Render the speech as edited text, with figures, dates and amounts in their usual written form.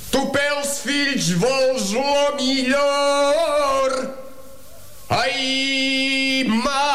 Tu pels fills vols lo millor. Ai, mare,